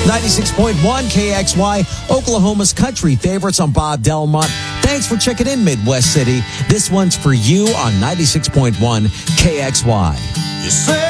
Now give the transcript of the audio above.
96.1 KXY, Oklahoma's country favorites on Bob Delmont. Thanks for checking in, Midwest City. This one's for you on 96.1 KXY. You say